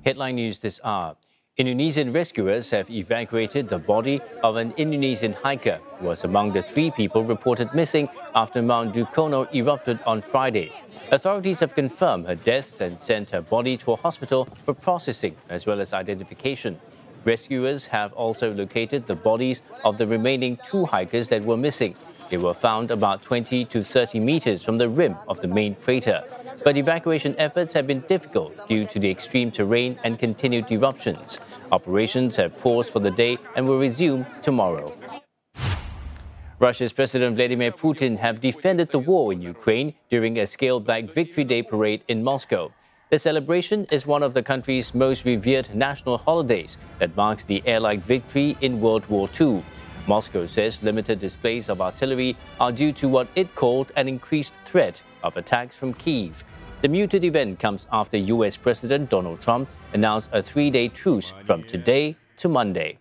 Headline news this hour. Indonesian rescuers have evacuated the body of an Indonesian hiker who was among the 3 people reported missing after Mount Dukono erupted on Friday. Authorities have confirmed her death and sent her body to a hospital for processing as well as identification. Rescuers have also located the bodies of the remaining 2 hikers that were missing. They were found about 20 to 30 meters from the rim of the main crater. But evacuation efforts have been difficult due to the extreme terrain and continued eruptions. Operations have paused for the day and will resume tomorrow. Russia's President Vladimir Putin have defended the war in Ukraine during a scaled-back Victory Day parade in Moscow. The celebration is one of the country's most revered national holidays that marks the Allied victory in World War II. Moscow says limited displays of artillery are due to what it called an increased threat of attacks from Kyiv. The muted event comes after U.S. President Donald Trump announced a 3-day truce from today to Monday.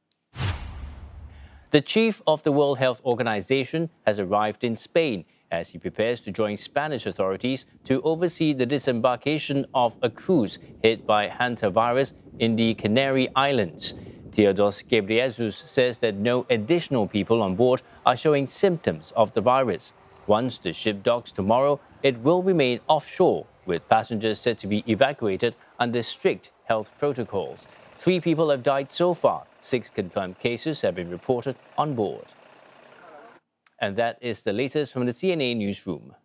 The chief of the World Health Organization has arrived in Spain as he prepares to join Spanish authorities to oversee the disembarkation of a cruise hit by hantavirus in the Canary Islands. Theodos Ghebreyesus says that no additional people on board are showing symptoms of the virus. Once the ship docks tomorrow, it will remain offshore, with passengers said to be evacuated under strict health protocols. 3 people have died so far. 6 confirmed cases have been reported on board. And that is the latest from the CNA Newsroom.